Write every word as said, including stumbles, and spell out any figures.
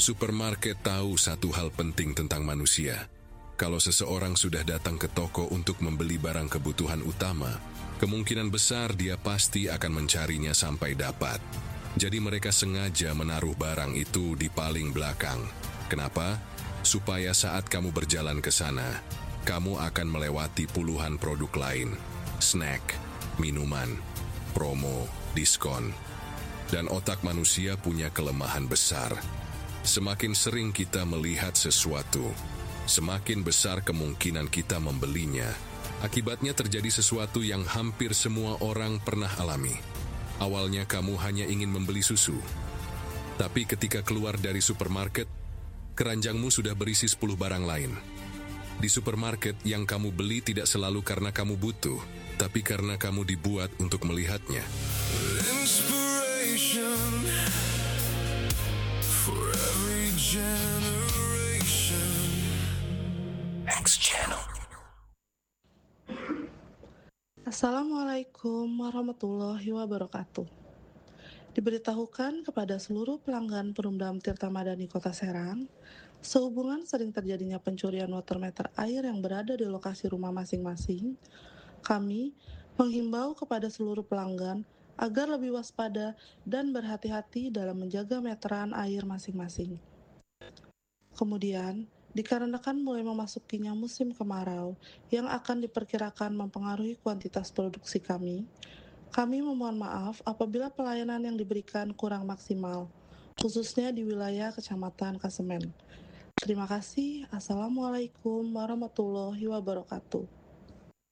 Supermarket tahu satu hal penting tentang manusia. Kalau seseorang sudah datang ke toko untuk membeli barang kebutuhan utama, kemungkinan besar dia pasti akan mencarinya sampai dapat. Jadi mereka sengaja menaruh barang itu di paling belakang. Kenapa? Supaya saat kamu berjalan ke sana, kamu akan melewati puluhan produk lain, snack, minuman, promo, diskon. Dan otak manusia punya kelemahan besar. Semakin sering kita melihat sesuatu, semakin besar kemungkinan kita membelinya. Akibatnya terjadi sesuatu yang hampir semua orang pernah alami. Awalnya kamu hanya ingin membeli susu. Tapi ketika keluar dari supermarket, keranjangmu sudah berisi sepuluh barang lain. Di supermarket yang kamu beli tidak selalu karena kamu butuh, tapi karena kamu dibuat untuk melihatnya. Inspiration for every generation. X Channel. Assalamualaikum warahmatullahi wabarakatuh. Diberitahukan kepada seluruh pelanggan Perumdam Tirta Madani Kota Serang, sehubungan sering terjadinya pencurian water meter air yang berada di lokasi rumah masing-masing, kami menghimbau kepada seluruh pelanggan agar lebih waspada dan berhati-hati dalam menjaga meteran air masing-masing. Kemudian, dikarenakan mulai memasukinya musim kemarau yang akan diperkirakan mempengaruhi kuantitas produksi kami, kami memohon maaf apabila pelayanan yang diberikan kurang maksimal, khususnya di wilayah Kecamatan Kasemen. Terima kasih. Assalamualaikum warahmatullahi wabarakatuh.